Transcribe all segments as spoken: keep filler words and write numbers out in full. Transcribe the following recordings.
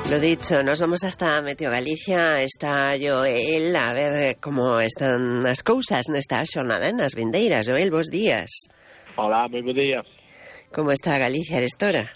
Lo dicho, nos vamos hasta Meteo Galicia. Está Joel a ver como están as cousas nesta xornada nas vindeiras. Joel, bons días. Hola, moi bo día. Como está Galicia estora?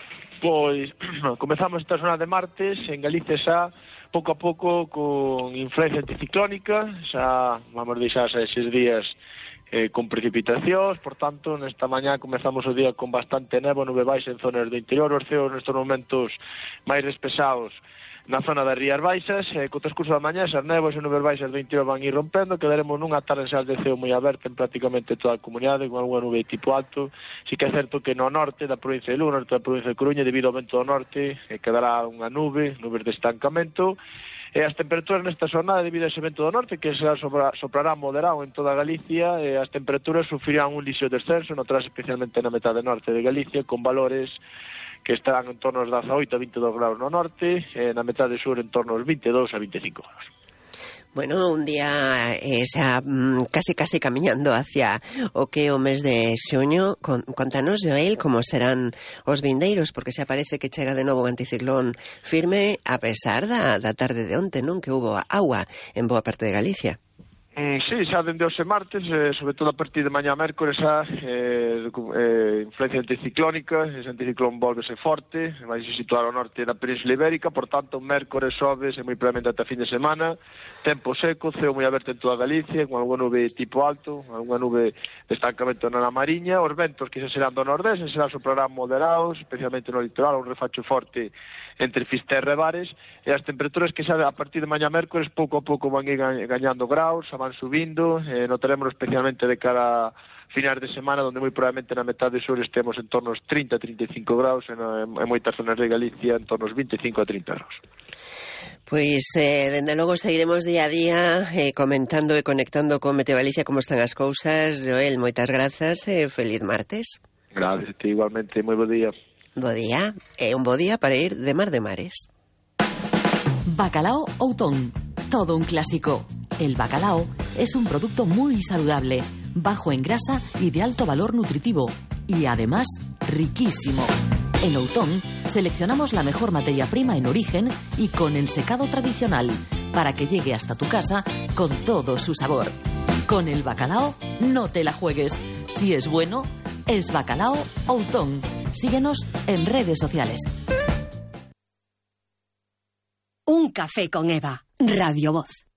Pois, comezamos esta zona de martes, en Galicia xa, pouco a pouco, con influencia anticiclónica, xa vamos deixar xa eses días eh, con precipitacións, por tanto, nesta mañá comezamos o día con bastante nevo, nube baixa en zonas do interior, os ceos nestes momentos máis despesados na zona das Rías Baixas, e eh, co transcurso da mañá, esas nevas e nubes baixas do interior van ir rompendo, quedaremos nunha tarde xa de ceo moi aberta en prácticamente toda a comunidade, con algunha nube tipo alto. Si que é certo que no norte da provincia de Lugo, norte da provincia de Coruña, debido ao vento do norte, eh, quedará unha nube, nubes de estancamento. E as temperaturas nesta jornada, debido a ese vento do norte, que xa sopra, soprará moderado en toda Galicia, e as temperaturas sufrirán un lixo descenso, notarás especialmente na metade norte de Galicia, con valores que estarán en torno aos dezaoito a veintidós graus no norte, e na metade sur en torno aos veintidós a veinticinco graus. Bueno, un día eh, xa mm, casi casi camiñando hacia o que o mes de xuño. Con, contanos, Joel, como serán os vindeiros, porque xa parece que chega de novo o anticiclón firme, a pesar da, da tarde de onte, non? Que hubo agua en boa parte de Galicia. Mm, sí, xa dende ose martes, eh, sobre todo a partir de mañá mércores, xa eh, eh, influencia anticiclónica, ese anticiclón volvese forte, vai se situar ao norte da Península Ibérica, por tanto, mércores, xoves e moi probablemente ata fin de semana, tempo seco, ceo moi aberto en toda Galicia, con algunha nube tipo alto, algunha nube de estancamento na Mariña, os ventos que xa serán do nordés, serán soprarán moderados, especialmente no litoral, un refacho forte entre Fisterra e Bares, e as temperaturas que xa a partir de mañá mércores pouco a pouco van ir gañando graus, van subindo, eh, notaremos especialmente de cara a finais de semana, onde moi probablemente na metade sur estemos en torno aos trinta a trinta e cinco graus, en, en moitas zonas de Galicia en torno aos veinticinco a trinta graus. Pois, eh, dende logo, seguiremos día a día eh, comentando e conectando con Meteo Galicia como están as cousas. Joel, moitas grazas e eh, feliz martes. Gracias, igualmente, moi bo día. Bo día, e un bo día para ir de mar de mares. Bacalao Outón, todo un clásico. El bacalao es un producto muy saludable, bajo en grasa y de alto valor nutritivo, y además riquísimo. En Outón seleccionamos la mejor materia prima en origen y con ensecado tradicional, para que llegue hasta tu casa con todo su sabor. Con el bacalao no te la juegues. Si es bueno, es Bacalao Outón. Síguenos en redes sociales. Un café con Eva, Radio Voz.